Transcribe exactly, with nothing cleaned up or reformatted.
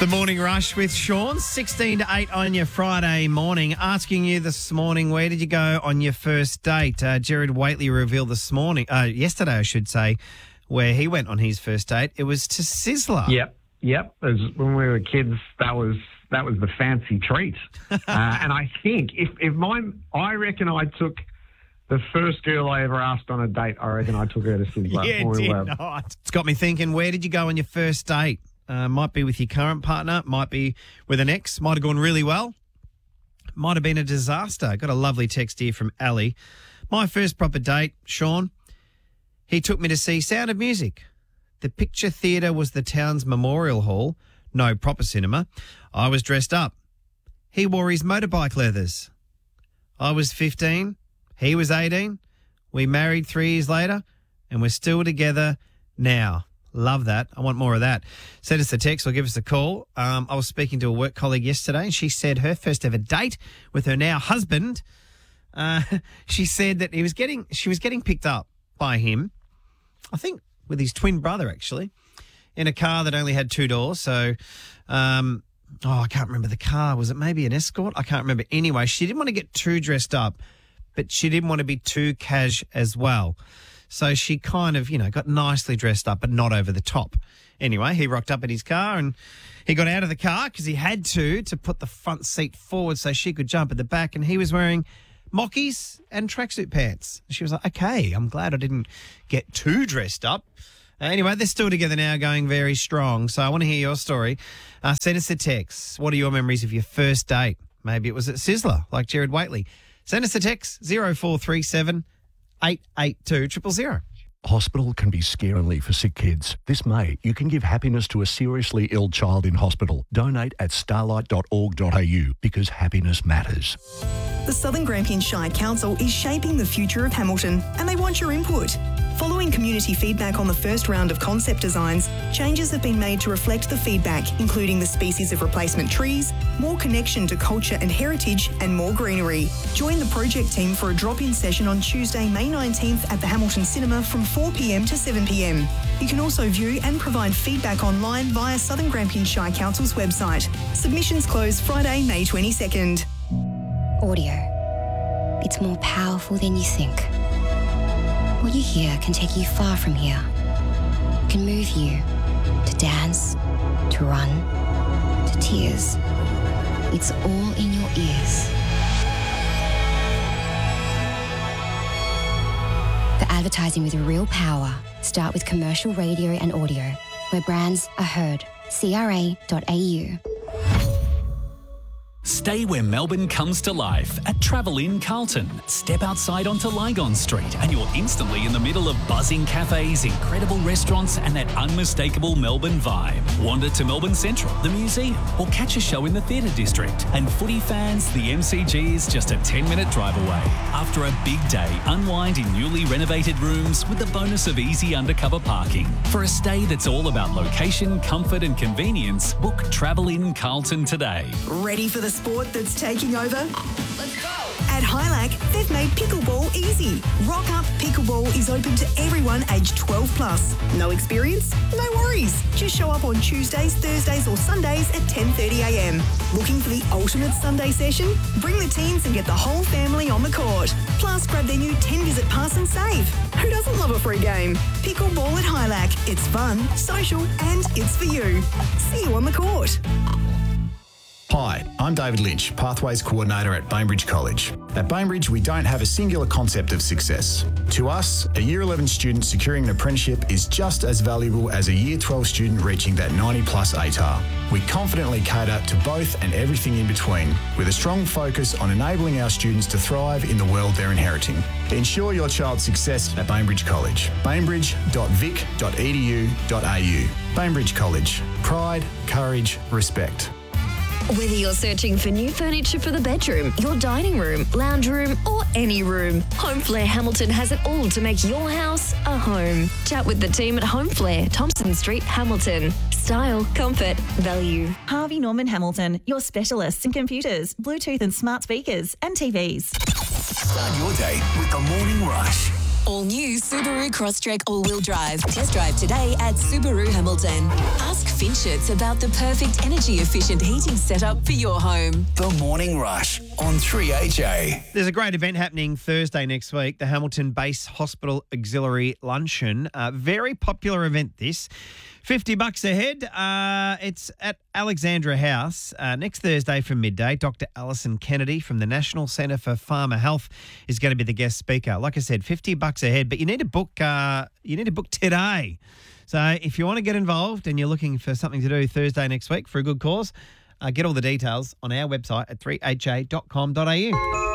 The Morning Rush with Sean, sixteen to eight on your Friday morning. Asking you this morning, where did you go on your first date? Uh, Jared Waitley revealed this morning, uh, yesterday I should say, where he went on his first date. It was to Sizzler. Yep, yep. As when we were kids, that was that was the fancy treat. uh, and I think if if mine, I reckon I took the first girl I ever asked on a date. I reckon I took her to Sizzler. Yeah, we did were, not. It's got me thinking, where did you go on your first date? Uh, might be with your current partner, might be with an ex, might have gone really well, might have been a disaster. Got a lovely text here from Ali. My first proper date, Sean, he took me to see Sound of Music. The Picture Theatre was the town's memorial hall, no proper cinema. I was dressed up. He wore his motorbike leathers. I was fifteen, he was eighteen. We married three years later and we're still together now. Love that. I want more of that. Send us a text or give us a call. Um, I was speaking to a work colleague yesterday and she said her first ever date with her now husband, uh, she said that he was getting, she was getting picked up by him, I think with his twin brother actually, in a car that only had two doors. So, um, oh, I can't remember the car. Was it maybe an Escort? I can't remember. Anyway, she didn't want to get too dressed up, but she didn't want to be too cash as well. So she kind of, you know, got nicely dressed up, but not over the top. Anyway, he rocked up in his car and he got out of the car because he had to, to put the front seat forward so she could jump at the back. And he was wearing mockies and tracksuit pants. She was like, okay, I'm glad I didn't get too dressed up. Uh, anyway, they're still together now, going very strong. So I want to hear your story. Uh, send us a text. What are your memories of your first date? Maybe it was at Sizzler, like Jared Waitley. Send us a text, zero four three seven eight eight two triple zero. Hospital can be scarily for sick kids. This May, you can give happiness to a seriously ill child in hospital. Donate at starlight dot org dot a u because happiness matters. The Southern Grampians Shire Council is shaping the future of Hamilton and they want your input. Following community feedback on the first round of concept designs, changes have been made to reflect the feedback, including the species of replacement trees, more connection to culture and heritage, and more greenery. Join the project team for a drop-in session on Tuesday, May nineteenth at the Hamilton Cinema from four p m to seven p m. You can also view and provide feedback online via Southern Grampians Shire Council's website. Submissions close Friday, May twenty-second. Audio. It's more powerful than you think. What you hear can take you far from here. It can move you to dance, to run, to tears. It's all in your ears. For advertising with real power, start with commercial radio and audio, where brands are heard. C R A dot A U. Stay where Melbourne comes to life at Travel Inn Carlton. Step outside onto Lygon Street and you're instantly in the middle of buzzing cafes, incredible restaurants and that unmistakable Melbourne vibe. Wander to Melbourne Central, the museum, or catch a show in the Theatre District. And footy fans, the M C G is just a ten minute drive away. After a big day, unwind in newly renovated rooms with the bonus of easy undercover parking. For a stay that's all about location, comfort and convenience, book Travel Inn Carlton today. Ready for the sport that's taking over? Let's go! At Highlight, they've made pickleball easy. Rock Up Pickleball is open to everyone aged twelve plus. No experience? No worries. Just show up on Tuesdays, Thursdays or Sundays at ten thirty a m. Looking for the ultimate Sunday session? Bring the teens and get the whole family on the court. Plus, grab their new ten visit pass and save. Who doesn't love a free game? Pickleball at Highlight. It's fun, social and it's for you. See you on the court. Hi, I'm David Lynch, Pathways Coordinator at Bainbridge College. At Bainbridge, we don't have a singular concept of success. To us, a Year eleven student securing an apprenticeship is just as valuable as a Year twelve student reaching that ninety plus A T A R. We confidently cater to both and everything in between, with a strong focus on enabling our students to thrive in the world they're inheriting. Ensure your child's success at Bainbridge College. bainbridge dot vic dot e d u dot a u. Bainbridge College. Pride, courage, respect. Whether you're searching for new furniture for the bedroom, your dining room, lounge room, or any room, Home Flair Hamilton has it all to make your house a home. Chat with the team at Home Flair, Thompson Street, Hamilton. Style, comfort, value. Harvey Norman Hamilton, your specialists in computers, Bluetooth and smart speakers, and T Vs. Start your day with the Morning Rush. All new Subaru Crosstrek all-wheel drive. Test drive today at Subaru Hamilton. Ask Finchets about the perfect energy-efficient heating setup for your home. The Morning Rush on three H A. There's a great event happening Thursday next week, the Hamilton Base Hospital Auxiliary Luncheon. Uh, very popular event this. fifty bucks a head. Uh, it's at Alexandra House uh, next Thursday from midday. Doctor Alison Kennedy from the National Centre for Farmer Health is going to be the guest speaker. Like I said, fifty bucks a head, but you need to book. Uh, you need to book today. So if you want to get involved and you're looking for something to do Thursday next week for a good cause, uh, get all the details on our website at three h a dot com dot a u.